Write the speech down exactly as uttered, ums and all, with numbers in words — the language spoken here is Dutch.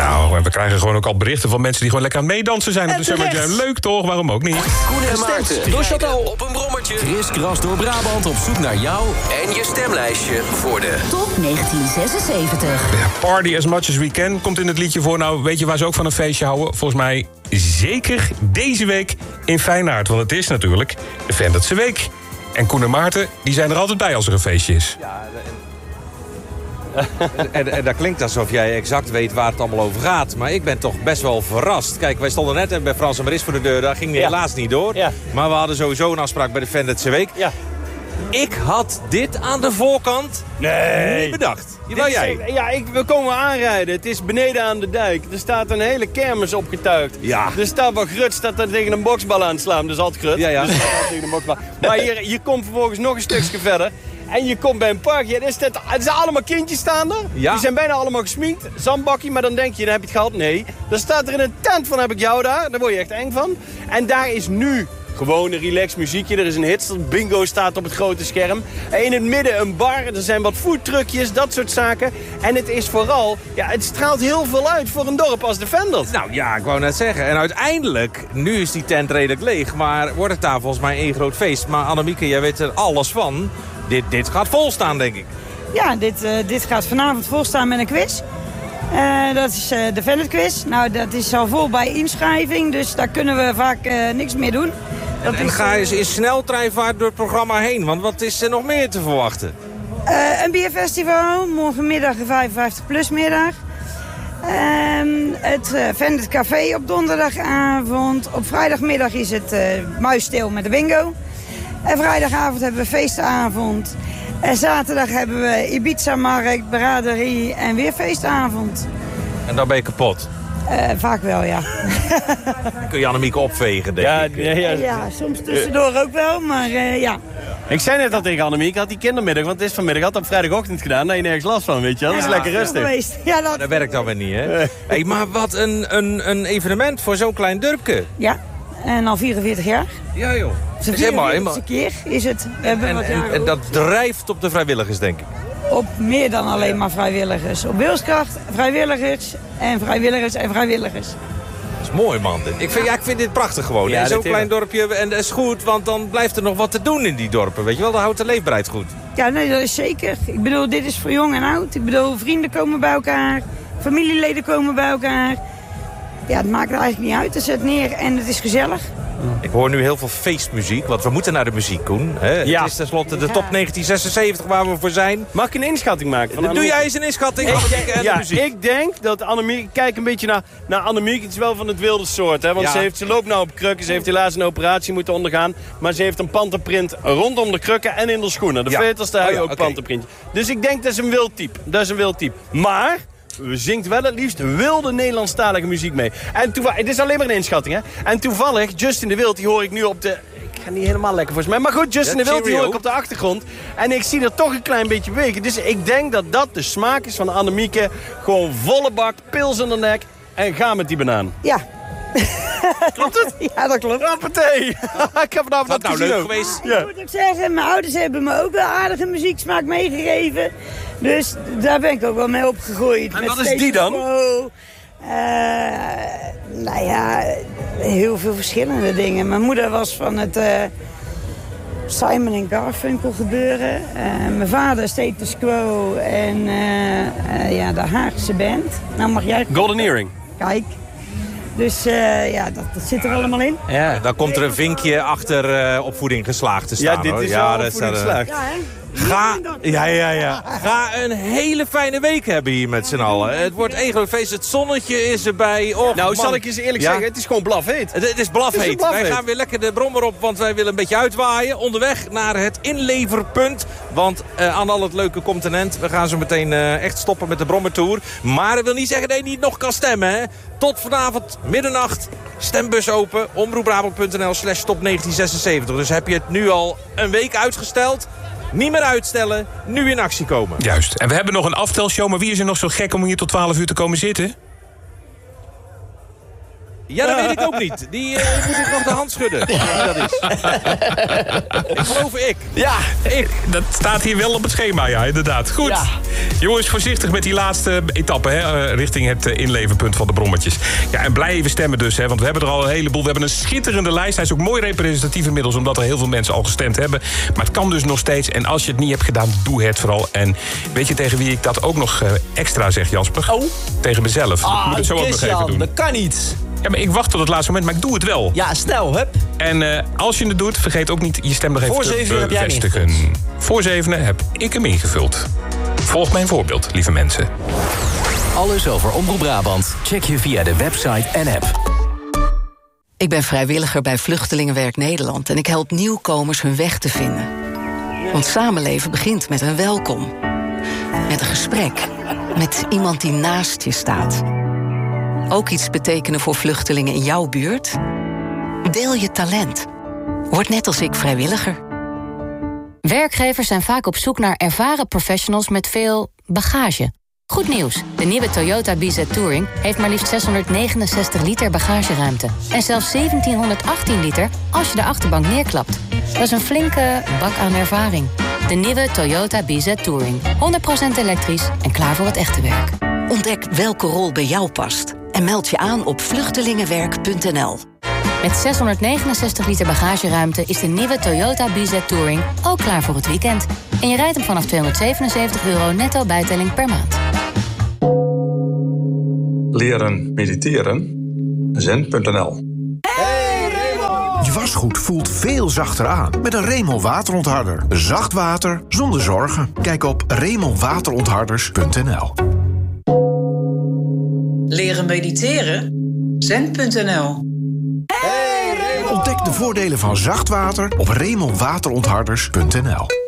Nou, en we krijgen gewoon ook al berichten van mensen die gewoon lekker aan het meedansen zijn op de Summer Jam. Leuk toch? Waarom ook niet? Koen en Maarten door Chantal op een brommertje. Kriskras door Brabant op zoek naar jou en je stemlijstje voor de Top negentien zesenzeventig. Ja, Party as much as we can komt in het liedje voor. Nou, weet je waar ze ook van een feestje houden? Volgens mij zeker deze week in Feyenoord. Want het is natuurlijk de Vendertse Week. En Koen en Maarten, die zijn er altijd bij als er een feestje is. Ja, en, en, en dat klinkt alsof jij exact weet waar het allemaal over gaat. Maar ik ben toch best wel verrast. Kijk, wij stonden net bij Frans en Maris voor de deur. Dat ging Ja. helaas niet door. Ja. Maar we hadden sowieso een afspraak bij de Vendertse Week. Ja. Ik had dit aan de voorkant Nee. niet bedacht. Jawel, Dit is- jij. Ja, ik, we komen aanrijden. Het is beneden aan de dijk. Er staat een hele kermis opgetuigd. Ja. Er staat wat grut, staat er tegen een boksbal aan te slaan. Dat is altijd grut. Ja, ja. Dus staat altijd tegen een boksbal. Maar hier, je komt vervolgens nog een stukje verder. En je komt bij een park. Ja, er, staat, er zijn allemaal kindjes staan er. Ja. Die zijn bijna allemaal gesminkt. Zandbakkie, maar dan denk je, dan heb je het gehad. Nee. Dan staat er in een tent van, heb ik jou daar. Daar word je echt eng van. En daar is nu gewoon een relaxed muziekje. Er is een hitster. Bingo staat op het grote scherm. En in het midden een bar. Er zijn wat foodtruckjes, dat soort zaken. En het is vooral, ja, het straalt heel veel uit voor een dorp als de Vendert. Nou ja, ik wou net zeggen. En uiteindelijk, nu is die tent redelijk leeg. Maar wordt het daar volgens mij één groot feest. Maar Annemieke, jij weet er alles van. Dit, dit gaat vol staan, denk ik. Ja, dit, uh, dit gaat vanavond volstaan met een quiz. Uh, dat is uh, de Vennet Quiz. Nou, dat is al vol bij inschrijving, dus daar kunnen we vaak uh, niks meer doen. Dat En is, ga uh, eens in sneltreinvaart door het programma heen. Want wat is er nog meer te verwachten? uh, een bierfestival, morgenmiddag een vijfenvijftig plus middag. Um, het uh, Vennet Café op donderdagavond. Op vrijdagmiddag is het uh, muisstil met de bingo. En vrijdagavond hebben we feestavond. En zaterdag hebben we Ibiza-markt, braderie en weer feestavond. En dan ben je kapot. Uh, vaak wel, ja. Dan kun je Annemieke opvegen, denk Ja, ik. ja, ja. Ja, soms tussendoor ook wel, maar uh, ja. Ik zei net al tegen Annemiek, ik had die kindermiddag, want het is vanmiddag, had op vrijdagochtend gedaan. Daar heb je nergens last van, weet je wel. Dat is Ja, lekker veel rustig. geweest. Ja, dat... Dat werkt dan weer niet, hè? Hey, maar wat een, een, een evenement voor zo'n klein dorpje. ja, en al vierenveertig jaar. Ja, joh. De Het is helemaal, helemaal... vierenveertigste keer is het. We hebben En, wat en, jaren en dat drijft op de vrijwilligers, denk ik. op meer dan alleen maar vrijwilligers. Op wilskracht, vrijwilligers en vrijwilligers en vrijwilligers. Dat is mooi, man. Dit. Ik vind, ja, ik vind dit prachtig gewoon. Ja, En zo'n dit is klein het. dorpje. En dat is goed, want dan blijft er nog wat te doen in die dorpen. Weet je wel, dan houdt de leefbaarheid goed. Ja, nee, dat is zeker. Ik bedoel, dit is voor jong en oud. Ik bedoel, vrienden komen bij elkaar. Familieleden komen bij elkaar. Ja, het maakt er eigenlijk niet uit. Het zet neer en het is gezellig. Ik hoor nu heel veel feestmuziek, want we moeten naar de muziek, Koen. Hè? Ja. Het is tenslotte de top negentien zesenzeventig waar we voor zijn. Mag ik een inschatting maken? Van Doe Annemiek? jij eens een inschatting van Ik, de en de ja, muziek? ik denk dat Annemiek... Kijk een beetje naar, naar Annemiek. Het is wel van het wilde soort. Hè? Want Ja. ze, heeft, ze loopt nou op krukken. Ze heeft helaas een operatie moeten ondergaan. Maar ze heeft een panterprint rondom de krukken en in de schoenen. De Ja. veters, daar Oh heb je ja, ook oké. panterprintje. Dus ik denk dat is een wild type. Dat is een wild type. Maar... we zingt wel het liefst wilde Nederlandstalige muziek mee. En toevallig, het is alleen maar een inschatting, hè. En toevallig, Justin de Wild, die hoor ik nu op de... Ik ga niet helemaal lekker volgens mij. Maar goed, Justin Ja, de Wild, die hoor cheerio. ik op de achtergrond. En ik zie er toch een klein beetje bewegen. Dus ik denk dat dat de smaak is van Annemieke. Gewoon volle bak, pils in de nek. En ga met die banaan. Ja. Klopt het? Ja, dat klopt. Hoppatee. Ik heb vanavond Wat nou dat leuk casino. geweest? Ja. Ik moet ook zeggen, mijn ouders hebben me ook wel aardige muzieksmaak meegegeven. Dus daar ben ik ook wel mee opgegroeid. En Met wat is Status die dan? Quo. Eh, nou ja, heel veel verschillende dingen. Mijn moeder was van het eh, Simon en Garfunkel gebeuren. Eh, mijn vader Status Quo en eh, eh, ja, de Haagse band. Nou mag jij... Golden Earring. Kijk. Dus eh, ja, dat, dat zit er allemaal in. Ja. Dan komt er een vinkje achter uh, opvoeding geslaagd te staan. Ja, dit hoor. is ja, wel dat opvoeding staat, geslaagd. Ja, hè? Ga, ja, ja, ja. Ga een hele fijne week hebben hier met z'n allen. Het wordt één groot feest. Het zonnetje is erbij. Och, Nou, man. zal ik je eens eerlijk Ja? zeggen, het is gewoon blafheet. Het, het is blafheet. Het is een blafheet. Wij gaan weer lekker de brommer op, want wij willen een beetje uitwaaien. Onderweg naar het inleverpunt. Want uh, aan al het leuke continent, we gaan zo meteen uh, echt stoppen met de brommertour. Maar dat wil niet zeggen dat je niet nog kan stemmen, hè. Tot vanavond, middernacht, stembus open. omroepbrabant.nl slash top negentien zesenzeventig. Dus heb je het nu al een week uitgesteld? Niet meer uitstellen, nu in actie komen. Juist. En we hebben nog een aftelshow, maar wie is er nog zo gek om hier tot twaalf uur te komen zitten? Ja, dat weet ik ook niet. Die uh, moet ik nog de hand schudden. Wie dat is. Ik geloof ik. Ja, ik. Dat staat hier wel op het schema, ja, inderdaad. Goed. Ja. Jongens, voorzichtig met die laatste etappe, hè, uh, richting het uh, inleverpunt van de brommetjes. Ja, en blijven stemmen dus, hè, want we hebben er al een heleboel. We hebben een schitterende lijst. Hij is ook mooi representatief inmiddels, omdat er heel veel mensen al gestemd hebben. Maar het kan dus nog steeds. En als je het niet hebt gedaan, doe het vooral. En weet je tegen wie ik dat ook nog uh, extra zeg, Jasper? Oh. Tegen mezelf. Ah, ik moet het zo ook nog even doen. Dat kan niet. Ja, maar ik wacht tot het laatste moment, maar ik doe het wel. Ja, snel, hup. En uh, als je het doet, vergeet ook niet je stem nog even Voor te zevenen bevestigen. heb jij hem Voor zevenen heb ik hem ingevuld. Volg mijn voorbeeld, lieve mensen. Alles over Omroep Brabant check je via de website en app. Ik ben vrijwilliger bij Vluchtelingenwerk Nederland en ik help nieuwkomers hun weg te vinden. Want samenleven begint met een welkom. Met een gesprek. Met iemand die naast je staat. Ook iets betekenen voor vluchtelingen in jouw buurt? Deel je talent. Word net als ik vrijwilliger. Werkgevers zijn vaak op zoek naar ervaren professionals met veel bagage. Goed nieuws, de nieuwe Toyota B Z Touring heeft maar liefst zeshonderdnegenenzestig liter bagageruimte. En zelfs zeventienhonderdachttien liter als je de achterbank neerklapt. Dat is een flinke bak aan ervaring. De nieuwe Toyota B Z Touring. honderd procent elektrisch en klaar voor het echte werk. Ontdek welke rol bij jou past. En meld je aan op vluchtelingenwerk punt n l. Met zeshonderdnegenenzestig liter bagageruimte is de nieuwe Toyota B Z Touring ook klaar voor het weekend. En je rijdt hem vanaf tweehonderdzevenenzeventig euro netto bijtelling per maand. Leren mediteren. zen punt n l. Hey Raymond! Je wasgoed voelt veel zachter aan met een Raymond waterontharder. Zacht water zonder zorgen. Kijk op raymond waterontharders punt n l. Leren mediteren? zen punt n l. Ontdek de voordelen van zacht water op raymond waterontharders punt n l.